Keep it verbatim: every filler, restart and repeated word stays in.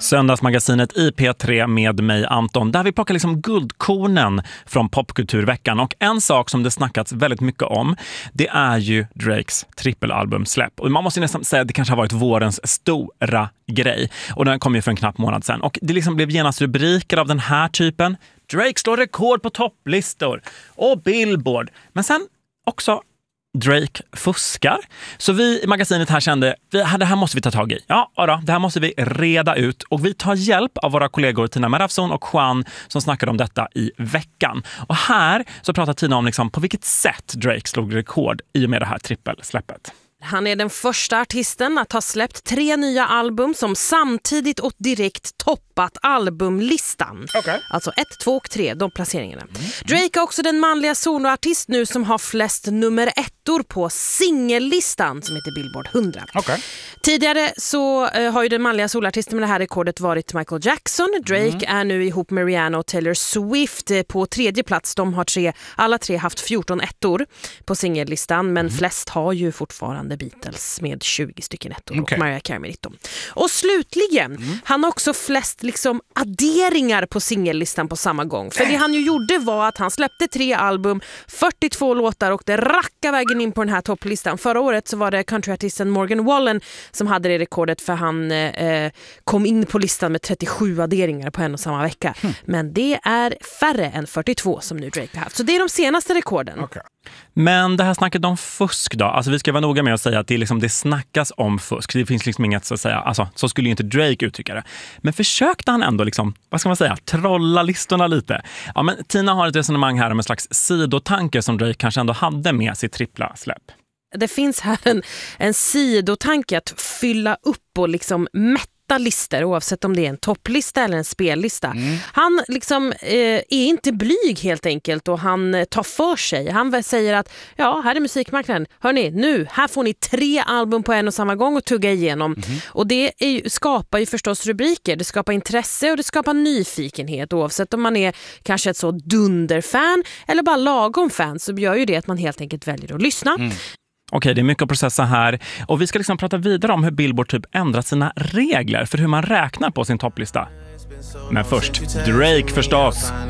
Söndagsmagasinet i P tre med mig Anton, där vi plockar liksom guldkornen från popkulturveckan. Och en sak som det snackats väldigt mycket om, det är ju Drakes trippelalbumsläpp. Och man måste nästan säga att det kanske har varit vårens stora grej. Och den kom ju för en knapp månad sedan. Och det liksom blev genast rubriker av den här typen. Drake slår rekord på topplistor och Billboard. Men sen också Drake fuskar. Så vi i magasinet här kände, vi, det här måste vi ta tag i. Ja, då, det här måste vi reda ut. Och vi tar hjälp av våra kollegor Tina Merafson och Juan som snackade om detta i veckan. Och här så pratar Tina om liksom på vilket sätt Drake slog rekord i och med det här trippelsläppet. Han är den första artisten att ha släppt tre nya album som samtidigt och direkt toppat albumlistan. Okay. Alltså ett, två och tre, de placeringarna. Mm. Drake är också den manliga soloartist nu som har flest nummer ettor på singellistan som heter Billboard hundra. Okay. Tidigare så uh, har ju den manliga solartisten med det här rekordet varit Michael Jackson. Drake mm. är nu ihop med Rihanna och Taylor Swift på tredje plats. De har tre, alla tre haft fjorton ettor på singellistan, men mm. flest har ju fortfarande Beatles med tjugo stycken ettor okay. och Mariah Carey med nitton. Och slutligen, mm. han har också flest liksom adderingar på singellistan på samma gång. För det han ju gjorde var att han släppte tre album, fyrtiotvå låtar och det rackade vägen in på den här topplistan. Förra året så var det countryartisten Morgan Wallen som hade det rekordet, för han eh, kom in på listan med trettiosju adderingar på en och samma vecka. Mm. Men det är färre än fyrtiotvå som nu Drake har haft. Så det är de senaste rekorden. Okay. Men det här snacket om fusk då, alltså vi ska vara noga med att säga att det, liksom, det snackas om fusk. Det finns liksom inget så att säga, alltså så skulle ju inte Drake uttrycka det. Men försökte han ändå liksom, vad ska man säga, trolla listorna lite? Ja, men Tina har ett resonemang här om en slags sidotanke som Drake kanske ändå hade med sitt trippla släpp. Det finns här en, en sidotanke att fylla upp och liksom mätta listor, oavsett om det är en topplista eller en spellista. Mm. Han liksom eh, är inte blyg helt enkelt, och han eh, tar för sig. Han säger att ja, här är musikmarknaden. Hörrni, nu, här får ni tre album på en och samma gång och tugga igenom. Mm. Och det är ju, skapar ju förstås rubriker. Det skapar intresse och det skapar nyfikenhet. Oavsett om man är kanske ett så dunderfan eller bara lagom fan, så gör ju det att man helt enkelt väljer att lyssna. Mm. Okej, det är mycket att processa här. Och vi ska liksom prata vidare om hur Billboard typ ändrar sina regler för hur man räknar på sin topplista. Men först, Drake förstås.